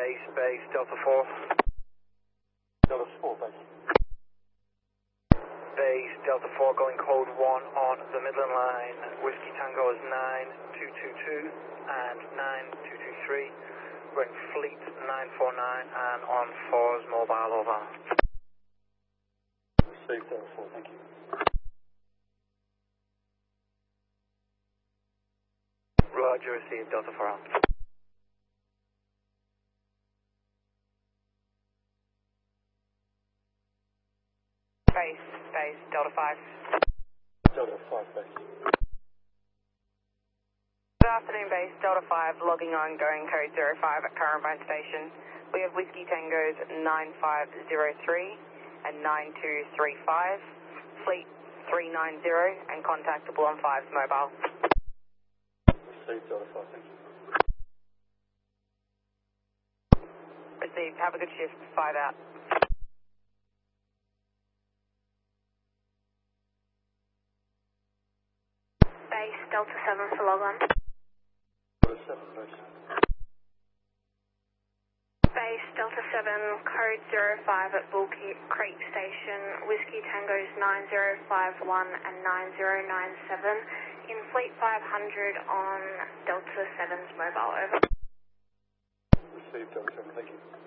base, Delta 4. Delta 4, base. Base, Delta 4 going code 1 on the Midland line. Whiskey Tango is 9222 and 9223. We're in Fleet 949 and on 4's mobile, over. Received Delta 4, thank you. Roger, received Delta 4 out. Base, Delta 5. Delta 5, base. Good afternoon, base, Delta 5, logging on, going code 05 at Currambine Station. We have Whiskey Tangos 9503 and 9235, Fleet 390, and contactable on 5's mobile. Received Delta 5, thank you. Received, have a good shift, 5 out. Base, Delta 7 for log on. Delta 7, base. Base, Delta 7, code 05 at Bull Creek Station, Whiskey Tangos 9051 and 9097, in Fleet 500 on Delta 7's mobile, over. Received Delta 7, thank you.